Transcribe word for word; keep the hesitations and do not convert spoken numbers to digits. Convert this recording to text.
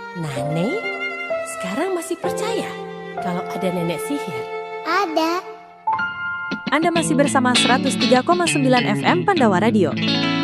Nane, sekarang masih percaya kalau ada nenek sihir? Ada. Anda masih bersama seratus tiga koma sembilan F M Pandawa Radio.